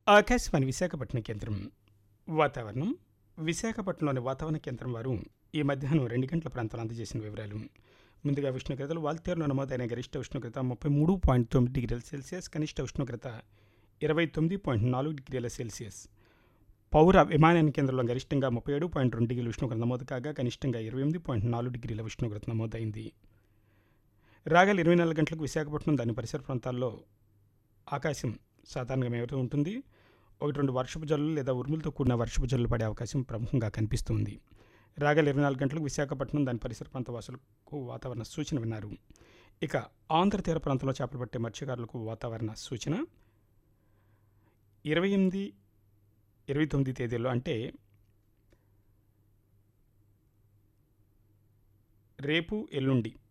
ఆకాశవాణి విశాఖపట్నం కేంద్రం వాతావరణం. విశాఖపట్నంలోని వాతావరణ కేంద్రం వారు ఈ మధ్యాహ్నం 2 గంటల ప్రాంతంలో అందజేసిన వివరాలు. ముందుగా ఉష్ణోగ్రతలు. వాల్తేరులో నమోదైన గరిష్ట ఉష్ణోగ్రత 33.9 డిగ్రీల సెల్సియస్, కనిష్ట ఉష్ణోగ్రత 29.4 డిగ్రీల సెల్సియస్. పౌర విమానయాన కేంద్రంలో గరిష్టంగా 37.2 డిగ్రీల ఉష్ణోగ్రత నమోదు కాగా, కనిష్టంగా 28.4 డిగ్రీల ఉష్ణోగ్రత నమోదైంది. రాగల 24 గంటలకు విశాఖపట్నం దాని పరిసర ప్రాంతాల్లో ఆకాశం సాధారణంగా ఉంటుంది. 1-2 వర్షపు జల్లులు లేదా ఉరుములతో కూడిన వర్షపు జల్లులు పడే అవకాశం ప్రముఖంగా కనిపిస్తుంది. రాగల 24 గంటలకు విశాఖపట్నం దాని పరిసర ప్రాంత వాసులకు వాతావరణ సూచన విన్నారు. ఇక ఆంధ్ర తీర ప్రాంతంలో చేపలు పట్టే మత్స్యకారులకు వాతావరణ సూచన. 28, 29 తేదీల్లో అంటే రేపు, ఎల్లుండి